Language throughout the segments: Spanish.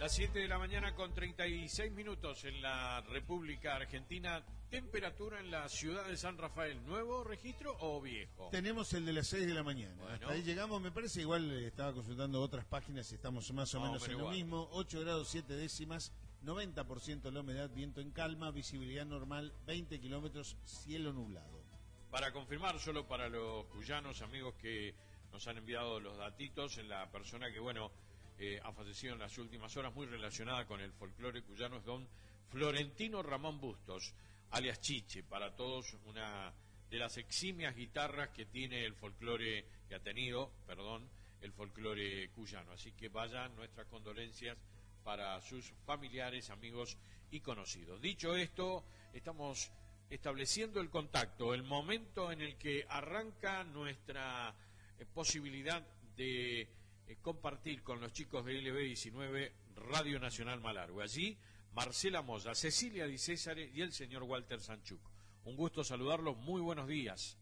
Las 7 de la mañana con 36 minutos en la República Argentina. Temperatura en la ciudad de San Rafael, ¿nuevo registro o viejo? Tenemos el de las 6 de la mañana. Bueno. Hasta ahí llegamos, me parece. Igual estaba consultando otras páginas y estamos más o menos en lo mismo. 8 grados 7 décimas, 90% la humedad, viento en calma, visibilidad normal, 20 kilómetros, cielo nublado. Para confirmar, solo para los cuyanos, amigos que nos han enviado los datitos, en la persona que, ha fallecido en las últimas horas, muy relacionada con el folclore cuyano, es don Florentino Ramón Bustos, alias Chiche, para todos una de las eximias guitarras que tiene el folclore, que ha tenido, el folclore cuyano. Así que vayan nuestras condolencias para sus familiares, amigos y conocidos. Dicho esto, estamos estableciendo el contacto, el momento en el que arranca nuestra posibilidad de compartir con los chicos de LB19 Radio Nacional Malargüe. Allí Marcela Moya, Cecilia Di Césare y el señor Walter Sanchuk. Un gusto saludarlos, muy buenos días.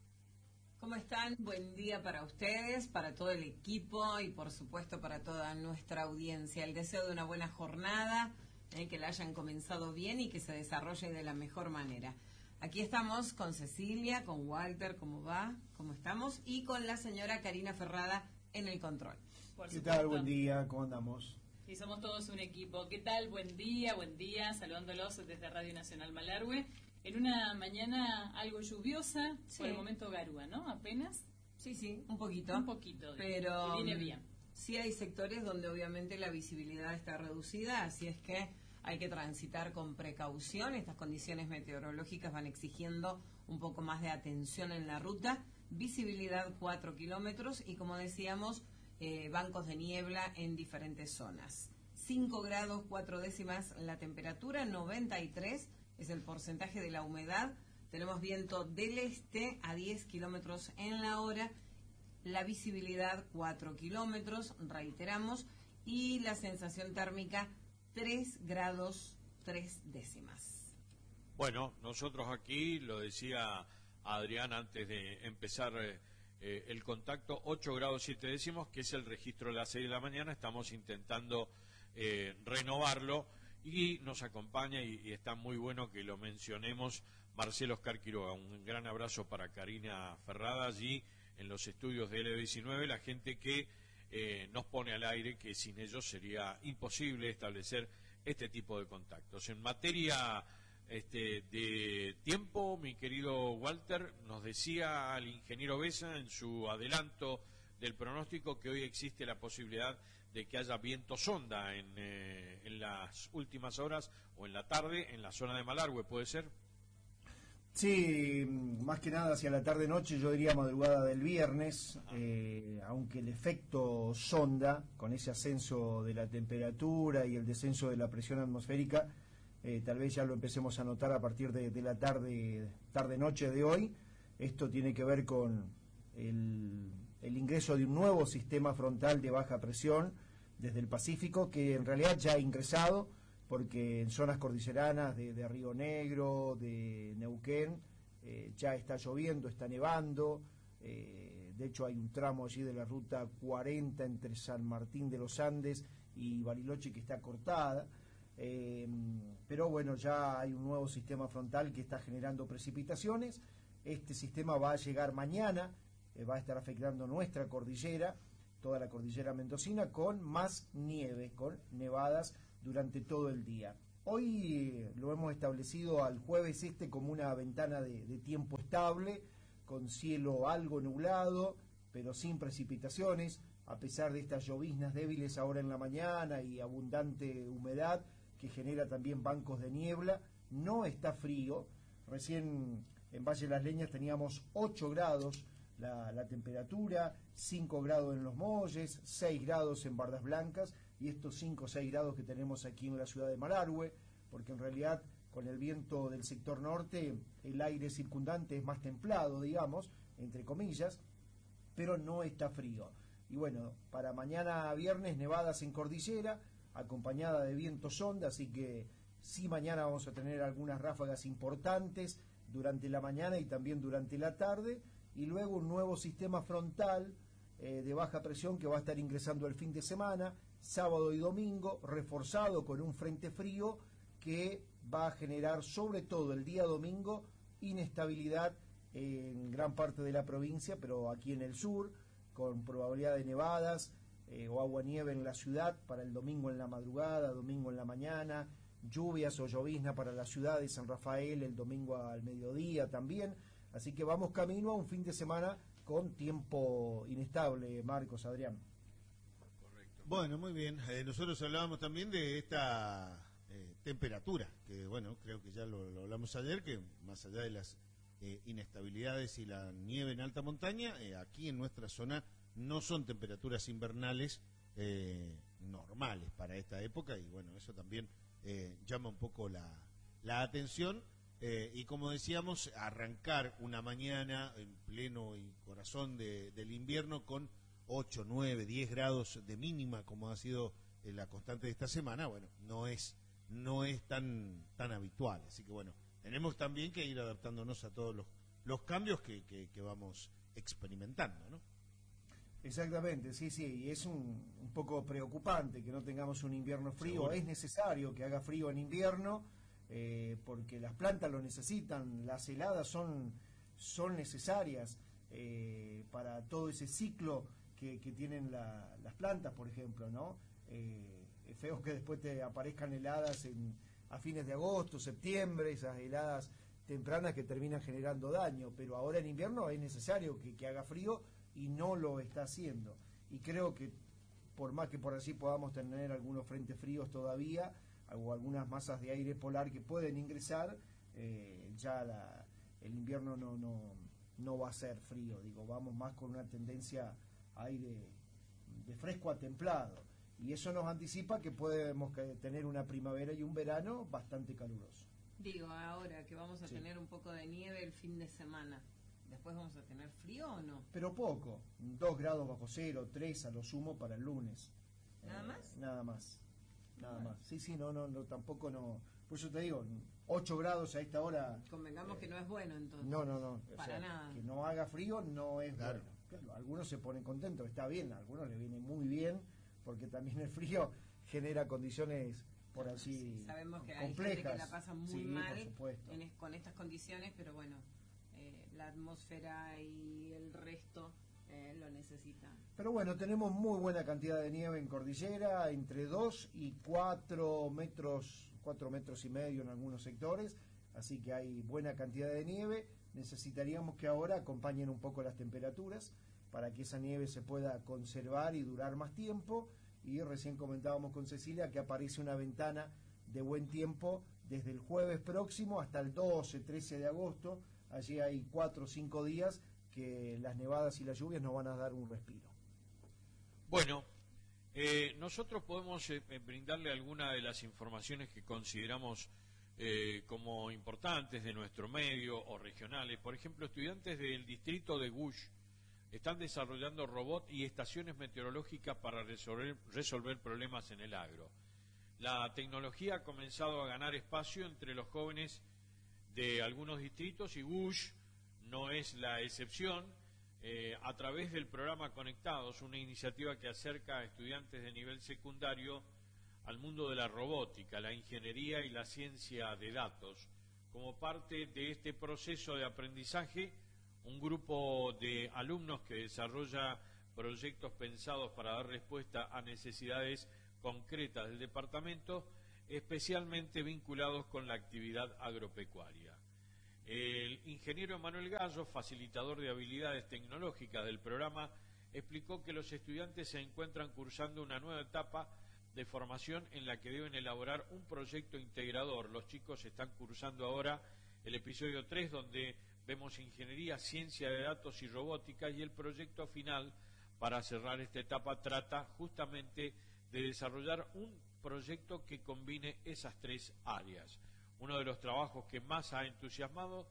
¿Cómo están? Buen día para ustedes, para todo el equipo y por supuesto para toda nuestra audiencia. El deseo de una buena jornada, que la hayan comenzado bien y que se desarrolle de la mejor manera. Aquí estamos con Cecilia, con Walter, ¿cómo va? ¿Cómo estamos? Y con la señora Karina Ferrada en el control. ¿Qué tal? Buen día, ¿cómo andamos? Y somos todos un equipo. ¿Qué tal? Buen día, saludándolos desde Radio Nacional Malargüe. En una mañana algo lluviosa, sí. Por el momento garúa, ¿no? Apenas. Sí, un poquito. Un poquito, pero viene bien. Sí hay sectores donde obviamente la visibilidad está reducida, así es que hay que transitar con precaución. Estas condiciones meteorológicas van exigiendo un poco más de atención en la ruta. Visibilidad 4 kilómetros y, como decíamos, bancos de niebla en diferentes zonas. 5 grados 4 décimas la temperatura, 93 es el porcentaje de la humedad. Tenemos viento del este a 10 kilómetros en la hora. La visibilidad 4 kilómetros, reiteramos, y la sensación térmica 3 grados 3 décimas. Bueno, nosotros aquí, lo decía Adrián antes de empezar el contacto, 8 grados 7 décimos, que es el registro de las 6 de la mañana. Estamos intentando renovarlo y nos acompaña, y está muy bueno que lo mencionemos, Marcelo Oscar Quiroga. Un gran abrazo para Karina Ferrada allí en los estudios de LB19, la gente que nos pone al aire, que sin ellos sería imposible establecer este tipo de contactos. En materia de tiempo, mi querido Walter, nos decía el ingeniero Besa en su adelanto del pronóstico que hoy existe la posibilidad de que haya viento sonda en las últimas horas o en la tarde en la zona de Malargüe, ¿puede ser? Sí, más que nada hacia la tarde-noche, yo diría madrugada del viernes, aunque el efecto sonda, con ese ascenso de la temperatura y el descenso de la presión atmosférica, tal vez ya lo empecemos a notar a partir de la tarde-noche de hoy. Esto tiene que ver con el ingreso de un nuevo sistema frontal de baja presión desde el Pacífico, que en realidad ya ha ingresado, porque en zonas cordilleranas de Río Negro, de Neuquén, ya está lloviendo, está nevando. De hecho hay un tramo allí de la ruta 40 entre San Martín de los Andes y Bariloche que está cortada. Pero bueno, ya hay un nuevo sistema frontal que está generando precipitaciones. Este sistema va a llegar mañana, va a estar afectando nuestra cordillera, toda la cordillera mendocina, con más nieve, con nevadas durante todo el día. Hoy lo hemos establecido al jueves como una ventana de tiempo estable, con cielo algo nublado, pero sin precipitaciones, a pesar de estas lloviznas débiles ahora en la mañana y abundante humedad que genera también bancos de niebla. No está frío. Recién en Valle de las Leñas teníamos 8 grados la temperatura, 5 grados en Los Molles, 6 grados en Bardas Blancas, y estos 5 o 6 grados que tenemos aquí en la ciudad de Malargüe, porque en realidad con el viento del sector norte el aire circundante es más templado, digamos, entre comillas, pero no está frío. Y bueno, para mañana viernes nevadas en cordillera, acompañada de viento sonda, así que sí, mañana vamos a tener algunas ráfagas importantes durante la mañana y también durante la tarde, y luego un nuevo sistema frontal de baja presión que va a estar ingresando el fin de semana, sábado y domingo, reforzado con un frente frío que va a generar sobre todo el día domingo inestabilidad en gran parte de la provincia, pero aquí en el sur, con probabilidad de nevadas o agua-nieve en la ciudad para el domingo en la madrugada, domingo en la mañana, lluvias o llovizna para la ciudad de San Rafael el domingo al mediodía también. Así que vamos camino a un fin de semana con tiempo inestable, Marcos, Adrián. Correcto. Bueno, muy bien. Nosotros hablábamos también de esta temperatura, que bueno, creo que ya lo hablamos ayer, que más allá de las inestabilidades y la nieve en alta montaña, aquí en nuestra zona no son temperaturas invernales normales para esta época, y bueno, eso también llama un poco la atención. Y como decíamos, arrancar una mañana en pleno y corazón del invierno con 8, 9, 10 grados de mínima, como ha sido la constante de esta semana, bueno, no es tan habitual. Así que bueno, tenemos también que ir adaptándonos a todos los cambios que vamos experimentando, ¿no? Exactamente, sí, y es un poco preocupante que no tengamos un invierno frío. Seguro. Es necesario que haga frío en invierno, porque las plantas lo necesitan, las heladas son necesarias para todo ese ciclo que tienen las plantas, por ejemplo, ¿no? Es feo que después te aparezcan heladas a fines de agosto, septiembre, esas heladas tempranas que terminan generando daño, pero ahora en invierno es necesario que haga frío y no lo está haciendo. Y creo que por más que por así podamos tener algunos frentes fríos todavía, o algunas masas de aire polar que pueden ingresar, ya el invierno no va a ser frío, digo, vamos más con una tendencia a aire de fresco a templado, y eso nos anticipa que podemos tener una primavera y un verano bastante caluroso. Digo, ahora que vamos a tener un poco de nieve el fin de semana, ¿después vamos a tener frío o no? Pero poco, 2 grados bajo cero, 3 a lo sumo para el lunes. ¿Nada más? Nada más. Nada más. Sí, no, tampoco no. Por eso te digo, 8 grados a esta hora. Convengamos que no es bueno entonces. No. Para nada. Que no haga frío no es claro. bueno. Claro, algunos se ponen contentos, está bien, a algunos les viene muy bien, porque también el frío genera condiciones, por así, sí, sabemos que complejas. Hay gente que la pasa muy mal por supuesto. con estas condiciones, pero bueno, la atmósfera y el resto lo necesitan. Pero bueno, tenemos muy buena cantidad de nieve en cordillera, entre 2 y 4 metros, 4 metros y medio en algunos sectores, así que hay buena cantidad de nieve. Necesitaríamos que ahora acompañen un poco las temperaturas para que esa nieve se pueda conservar y durar más tiempo. Y recién comentábamos con Cecilia que aparece una ventana de buen tiempo desde el jueves próximo hasta el 12, 13 de agosto. Allí hay 4 o 5 días que las nevadas y las lluvias nos van a dar un respiro. Bueno, nosotros podemos brindarle alguna de las informaciones que consideramos como importantes de nuestro medio o regionales. Por ejemplo, estudiantes del distrito de Gush están desarrollando robots y estaciones meteorológicas para resolver problemas en el agro. La tecnología ha comenzado a ganar espacio entre los jóvenes de algunos distritos y Gush no es la excepción. A través del programa Conectados, una iniciativa que acerca a estudiantes de nivel secundario al mundo de la robótica, la ingeniería y la ciencia de datos. Como parte de este proceso de aprendizaje, un grupo de alumnos que desarrolla proyectos pensados para dar respuesta a necesidades concretas del departamento, especialmente vinculados con la actividad agropecuaria. El ingeniero Manuel Gallo, facilitador de habilidades tecnológicas del programa, explicó que los estudiantes se encuentran cursando una nueva etapa de formación en la que deben elaborar un proyecto integrador. Los chicos están cursando ahora el episodio 3, donde vemos ingeniería, ciencia de datos y robótica, y el proyecto final para cerrar esta etapa trata justamente de desarrollar un proyecto que combine esas 3 áreas. Uno de los trabajos que más ha entusiasmado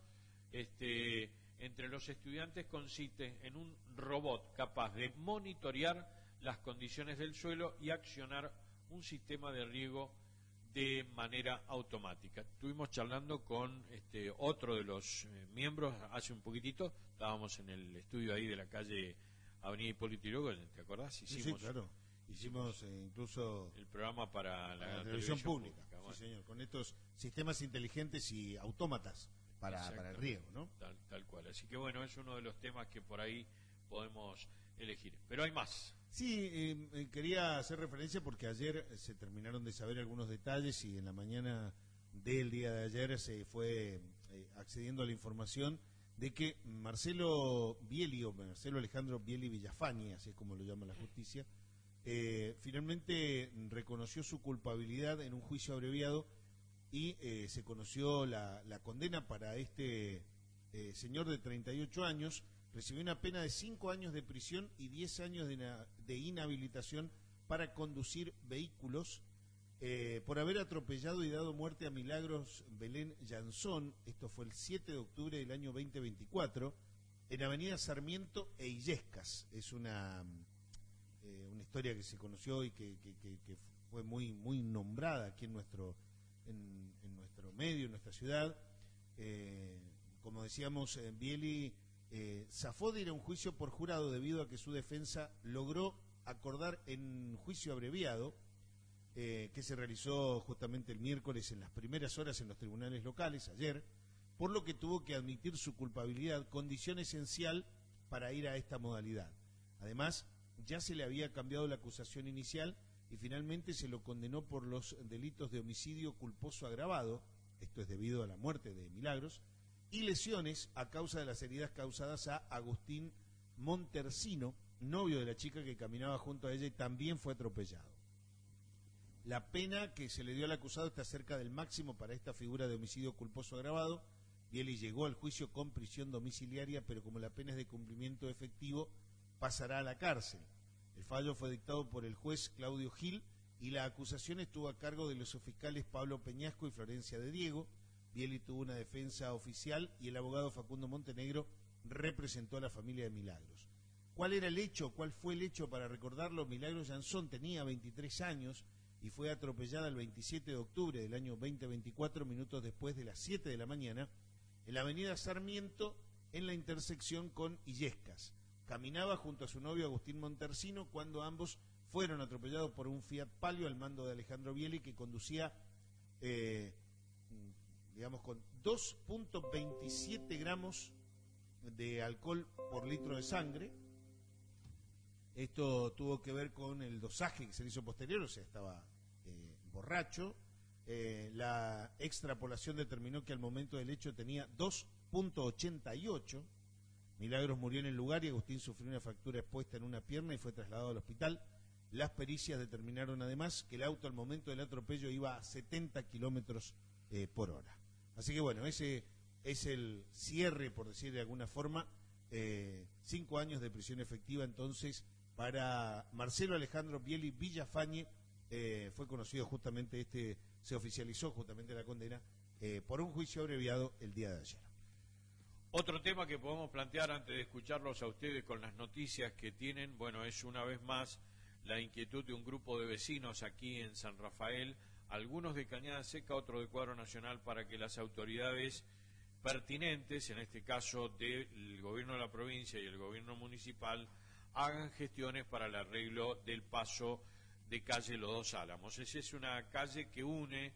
entre los estudiantes consiste en un robot capaz de monitorear las condiciones del suelo y accionar un sistema de riego de manera automática. Estuvimos charlando con otro de los miembros hace un poquitito, estábamos en el estudio ahí de la calle Avenida Hipólito Yrigoyen, ¿te acordás? Sí, claro. Hicimos incluso el programa para la televisión pública. Bueno. Sí, señor, con estos sistemas inteligentes y autómatas para el riego, ¿no? Tal cual. Así que bueno, es uno de los temas que por ahí podemos elegir. Pero hay más. Sí, quería hacer referencia porque ayer se terminaron de saber algunos detalles y en la mañana del día de ayer se fue accediendo a la información de que Marcelo Alejandro Bieli Villafañe, así es como lo llama la justicia, finalmente reconoció su culpabilidad en un juicio abreviado y se conoció la condena para este señor de 38 años. Recibió una pena de 5 años de prisión y 10 años de inhabilitación para conducir vehículos por haber atropellado y dado muerte a Milagros Belén Llanzón. Esto fue el 7 de octubre del año 2024 en Avenida Sarmiento e Illescas. Es una historia que se conoció y que fue muy nombrada aquí en nuestro medio, en nuestra ciudad. Como decíamos, Bieli zafó de ir a un juicio por jurado debido a que su defensa logró acordar en juicio abreviado que se realizó justamente el miércoles en las primeras horas en los tribunales locales, ayer, por lo que tuvo que admitir su culpabilidad, condición esencial para ir a esta modalidad. Además, ya se le había cambiado la acusación inicial y finalmente se lo condenó por los delitos de homicidio culposo agravado, esto es debido a la muerte de Milagros, y lesiones a causa de las heridas causadas a Agustín Montersino, novio de la chica que caminaba junto a ella y también fue atropellado. La pena que se le dio al acusado está cerca del máximo para esta figura de homicidio culposo agravado. Bieli llegó al juicio con prisión domiciliaria, pero como la pena es de cumplimiento efectivo, pasará a la cárcel. El fallo fue dictado por el juez Claudio Gil y la acusación estuvo a cargo de los fiscales Pablo Peñasco y Florencia de Diego. Bieli tuvo una defensa oficial y el abogado Facundo Montenegro representó a la familia de Milagros. ¿Cuál era el hecho? ¿Cuál fue el hecho? Para recordarlo, Milagros Llanzón tenía 23 años y fue atropellada el 27 de octubre del año 2024, minutos después de las 7 de la mañana, en la avenida Sarmiento, en la intersección con Illescas. Caminaba junto a su novio Agustín Montersino cuando ambos fueron atropellados por un Fiat Palio al mando de Alejandro Bieli, que conducía con 2.27 gramos de alcohol por litro de sangre. Esto tuvo que ver con el dosaje que se le hizo posterior, o sea, estaba borracho. La extrapolación determinó que al momento del hecho tenía 2.88. Milagros murió en el lugar y Agustín sufrió una fractura expuesta en una pierna y fue trasladado al hospital. Las pericias determinaron además que el auto al momento del atropello iba a 70 kilómetros por hora. Así que bueno, ese es el cierre, por decir de alguna forma. 5 años de prisión efectiva entonces para Marcelo Alejandro Bieli Villafañe. Fue conocido justamente, se oficializó justamente la condena por un juicio abreviado el día de ayer. Otro tema que podemos plantear antes de escucharlos a ustedes con las noticias que tienen, bueno, es una vez más la inquietud de un grupo de vecinos aquí en San Rafael, algunos de Cañada Seca, otros de Cuadro Nacional, para que las autoridades pertinentes, en este caso del gobierno de la provincia y el gobierno municipal, hagan gestiones para el arreglo del paso de calle Los Dos Álamos. Esa es una calle que une,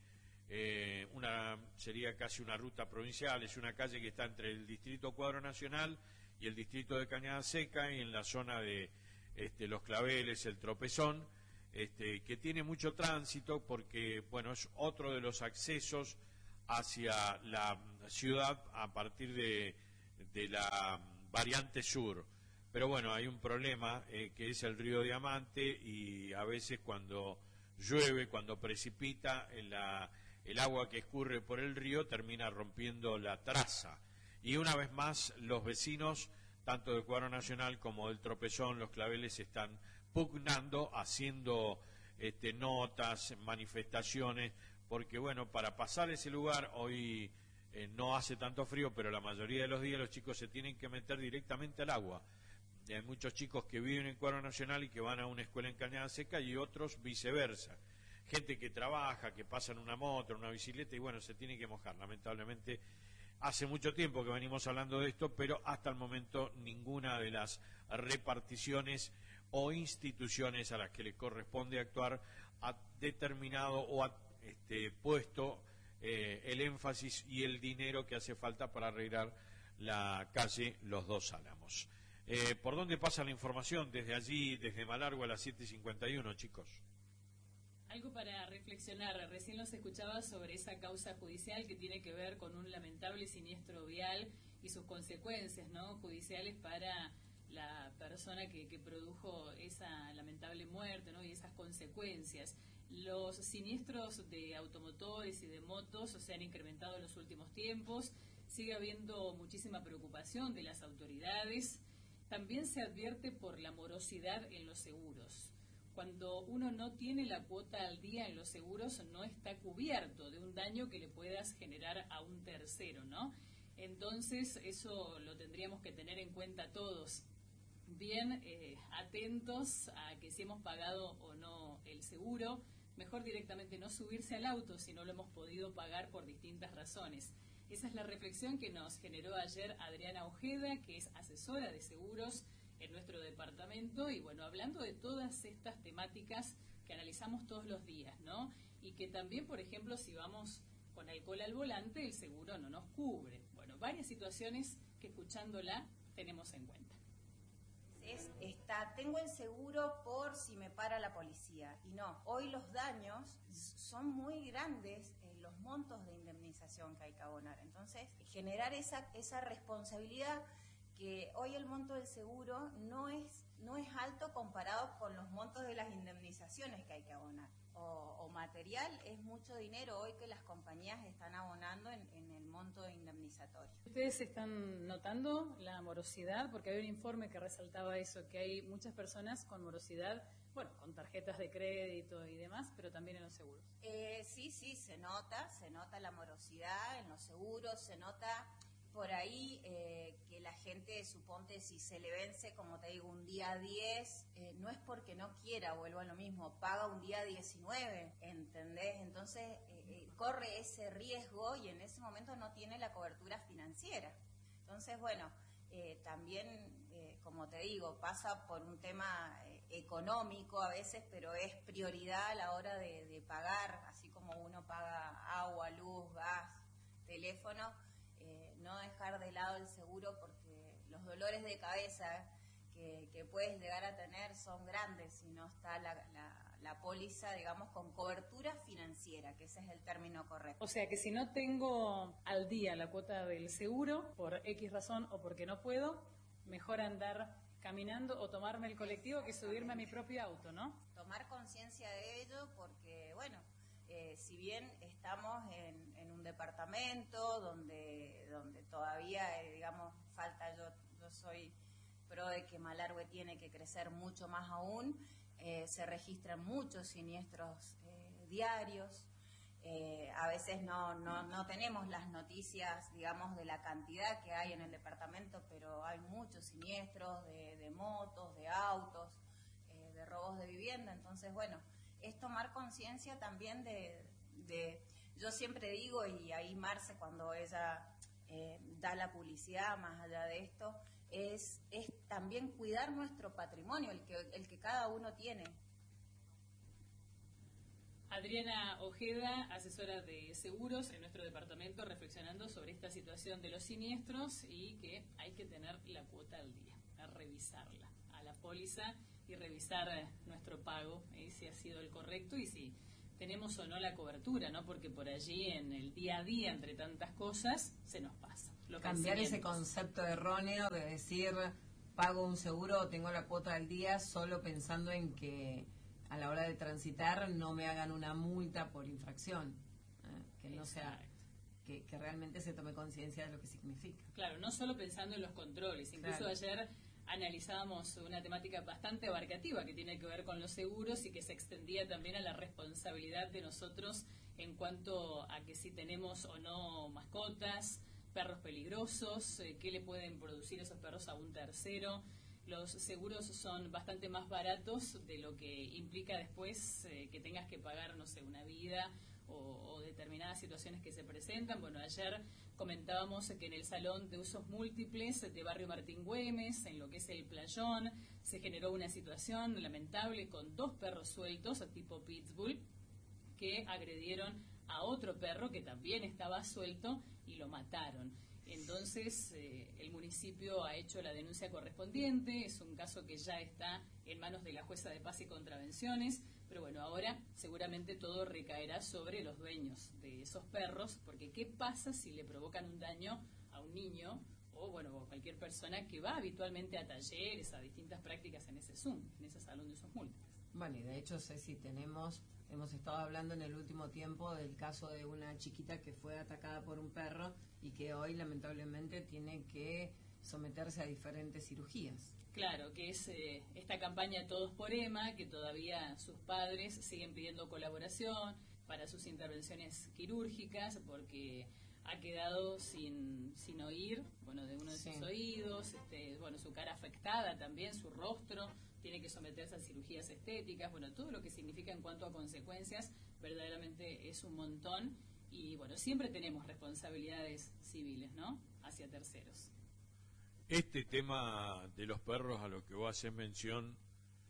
sería casi una ruta provincial, es una calle que está entre el distrito Cuadro Nacional y el distrito de Cañada Seca, y en la zona de Los Claveles, el Tropezón, que tiene mucho tránsito porque, bueno, es otro de los accesos hacia la ciudad a partir de la variante sur. Pero bueno, hay un problema que es el río Diamante, y a veces cuando llueve, cuando precipita, el agua que escurre por el río termina rompiendo la traza. Y una vez más los vecinos, tanto de Cuadro Nacional como del Tropezón, Los Claveles, están pugnando, haciendo notas, manifestaciones, porque bueno, para pasar ese lugar hoy no hace tanto frío, pero la mayoría de los días los chicos se tienen que meter directamente al agua. Hay muchos chicos que viven en Cuadro Nacional y que van a una escuela en Cañada Seca, y otros viceversa. Gente que trabaja, que pasa en una moto, en una bicicleta, y bueno, se tiene que mojar. Lamentablemente, hace mucho tiempo que venimos hablando de esto, pero hasta el momento ninguna de las reparticiones o instituciones a las que le corresponde actuar ha determinado o ha puesto el énfasis y el dinero que hace falta para arreglar la calle Los Dos Álamos. ¿Por dónde pasa la información? Desde allí, desde Malargüe a las 7:51, chicos. Algo para reflexionar. Recién los escuchaba sobre esa causa judicial que tiene que ver con un lamentable siniestro vial y sus consecuencias, ¿no?, judiciales para la persona que produjo esa lamentable muerte, ¿no?, y esas consecuencias. Los siniestros de automotores y de motos se han incrementado en los últimos tiempos. Sigue habiendo muchísima preocupación de las autoridades. También se advierte por la morosidad en los seguros. Cuando uno no tiene la cuota al día en los seguros, no está cubierto de un daño que le puedas generar a un tercero, ¿no? Entonces, eso lo tendríamos que tener en cuenta todos. Bien atentos a que si hemos pagado o no el seguro, mejor directamente no subirse al auto si no lo hemos podido pagar por distintas razones. Esa es la reflexión que nos generó ayer Adriana Ojeda, que es asesora de seguros en nuestro departamento, y bueno, hablando de todas estas temáticas que analizamos todos los días, ¿no? Y que también, por ejemplo, si vamos con alcohol al volante, el seguro no nos cubre. Bueno, varias situaciones que escuchándola tenemos en cuenta. Tengo el seguro por si me para la policía, y no, hoy los daños son muy grandes, los montos de indemnización que hay que abonar. Entonces, generar esa responsabilidad, que hoy el monto del seguro no es alto comparado con los montos de las indemnizaciones que hay que abonar. O material, es mucho dinero hoy que las compañías están abonando en el monto indemnizatorio. ¿Ustedes están notando la morosidad? Porque hay un informe que resaltaba eso, que hay muchas personas con morosidad, bueno, con tarjetas de crédito y demás, pero también en los seguros. Sí, se nota la morosidad en los seguros, se nota por ahí que la gente, suponte, si se le vence, como te digo, un día 10, no es porque no quiera, vuelvo a lo mismo, paga un día 19, ¿entendés? Entonces corre ese riesgo y en ese momento no tiene la cobertura financiera. Entonces, bueno, también, como te digo, pasa por un tema económico a veces, pero es prioridad a la hora de pagar, así como uno paga agua, luz, gas, teléfono, no dejar de lado el seguro, porque los dolores de cabeza que puedes llegar a tener son grandes si no está la póliza, digamos, con cobertura financiera, que ese es el término correcto. O sea que si no tengo al día la cuota del seguro, por X razón o porque no puedo, mejor andar caminando o tomarme el colectivo que subirme a mi propio auto, ¿no? Tomar conciencia de ello, porque, bueno, si bien estamos en un departamento donde todavía, digamos, falta, yo soy pro de que Malargüe tiene que crecer mucho más aún, se registran muchos siniestros diarios, a veces no tenemos las noticias, digamos, de la cantidad que hay en el departamento, pero hay muchos siniestros de motos, de autos, de robos de vivienda. Entonces, bueno, es tomar conciencia también yo siempre digo, y ahí Marce, cuando ella da la publicidad más allá de esto, es también cuidar nuestro patrimonio, el que cada uno tiene. Adriana Ojeda, asesora de seguros en nuestro departamento, reflexionando sobre esta situación de los siniestros y que hay que tener la cuota al día, a revisarla, a la póliza y revisar nuestro pago, si ha sido el correcto y si tenemos o no la cobertura, ¿no? Porque por allí en el día a día, entre tantas cosas, se nos pasa. Cambiar ese concepto erróneo de decir pago un seguro o tengo la cuota al día solo pensando en que a la hora de transitar no me hagan una multa por infracción, que no sea, que realmente se tome conciencia de lo que significa. Claro, no solo pensando en los controles, incluso claro. Ayer analizábamos una temática bastante abarcativa que tiene que ver con los seguros y que se extendía también a la responsabilidad de nosotros en cuanto a que si tenemos o no mascotas, perros peligrosos, qué le pueden producir esos perros a un tercero. Los seguros son bastante más baratos de lo que implica después que tengas que pagar, no sé, una vida o determinadas situaciones que se presentan. Bueno, ayer comentábamos que en el Salón de Usos Múltiples de Barrio Martín Güemes, en lo que es el Playón, se generó una situación lamentable con 2 perros sueltos tipo pitbull que agredieron a otro perro que también estaba suelto y lo mataron. Entonces, el municipio ha hecho la denuncia correspondiente, es un caso que ya está en manos de la jueza de paz y contravenciones, pero bueno, ahora seguramente todo recaerá sobre los dueños de esos perros, porque ¿qué pasa si le provocan un daño a un niño o bueno, o cualquier persona que va habitualmente a talleres, a distintas prácticas en ese Zoom, en ese salón de usos múltiples? Bueno, y de hecho, Ceci, hemos estado hablando en el último tiempo del caso de una chiquita que fue atacada por un perro y que hoy lamentablemente tiene que someterse a diferentes cirugías. Claro, que es esta campaña Todos por Emma, que todavía sus padres siguen pidiendo colaboración para sus intervenciones quirúrgicas porque ha quedado sin oír, bueno, de uno de sus oídos, bueno, su cara afectada también, su rostro, tiene que someterse a cirugías estéticas, bueno, todo lo que significa en cuanto a consecuencias, verdaderamente es un montón, y bueno, siempre tenemos responsabilidades civiles, ¿no?, hacia terceros. Este tema de los perros a lo que vos haces mención,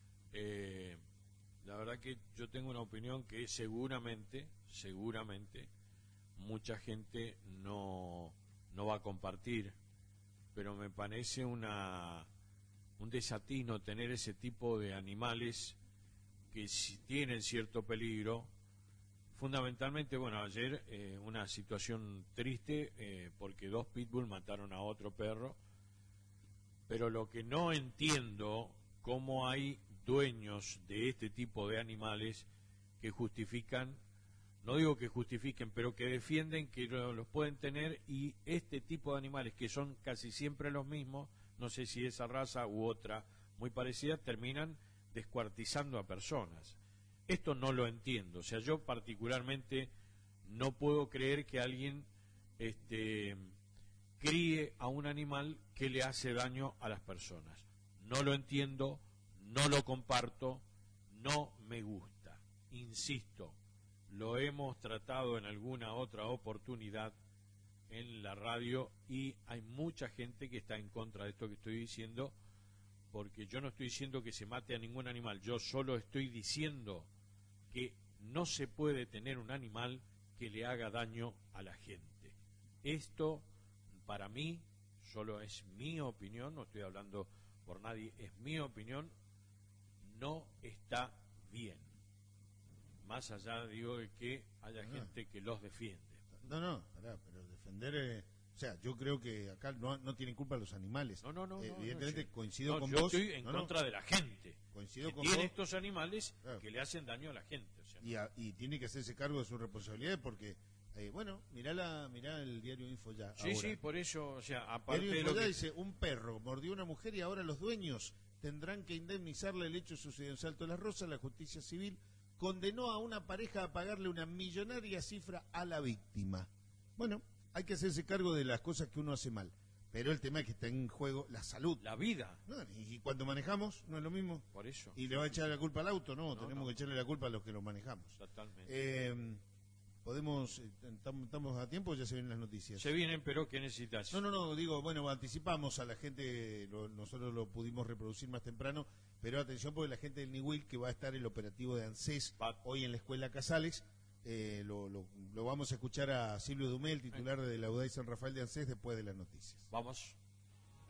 la verdad que yo tengo una opinión que seguramente, mucha gente no va a compartir, pero me parece un desatino tener ese tipo de animales que si tienen cierto peligro. Fundamentalmente, bueno, ayer una situación triste porque 2 pitbull mataron a otro perro, pero lo que no entiendo, cómo hay dueños de este tipo de animales que justifican, no digo que justifiquen, pero que defienden que los pueden tener, y este tipo de animales que son casi siempre los mismos, no sé si esa raza u otra muy parecida, terminan descuartizando a personas. Esto no lo entiendo, o sea, yo particularmente no puedo creer que alguien críe a un animal que le hace daño a las personas. No lo entiendo, no lo comparto, no me gusta. Insisto, lo hemos tratado en alguna otra oportunidad en la radio y hay mucha gente que está en contra de esto que estoy diciendo, porque yo no estoy diciendo que se mate a ningún animal, yo solo estoy diciendo que no se puede tener un animal que le haga daño a la gente. Esto, para mí, solo es mi opinión, no estoy hablando por nadie, es mi opinión, no está bien. Más allá, digo, de que haya gente que los defiende. No, pero defender... o sea, yo creo que acá no tienen culpa los animales. No. Evidentemente coincido con yo vos. Yo estoy en contra de la gente. Coincido que con tiene vos. Estos animales claro, que le hacen daño a la gente. O sea, y tiene que hacerse cargo de su responsabilidad porque, bueno, mirá el diario Info ya. Sí, ahora. Sí, por eso, o sea, aparte diario de Info lo ya que... dice, un perro mordió a una mujer y ahora los dueños tendrán que indemnizarle el hecho sucedido en Salto de las Rosas. La justicia civil condenó a una pareja a pagarle una millonaria cifra a la víctima. Bueno, hay que hacerse cargo de las cosas que uno hace mal, pero el tema es que está en juego la salud, la vida. ¿No? Y cuando manejamos no es lo mismo. Por eso. ¿Y le va a echar la culpa al auto? No, tenemos que echarle la culpa a los que lo manejamos. Totalmente. Estamos a tiempo, ya se vienen las noticias. Se vienen, pero ¿qué necesitas? No, digo, bueno, anticipamos a la gente, nosotros lo pudimos reproducir más temprano, pero atención porque la gente del Niwil, que va a estar el operativo de ANSES hoy en la Escuela Casales, lo vamos a escuchar a Silvio Dumé, el titular de la UDAI San Rafael de ANSES, después de las noticias. Vamos.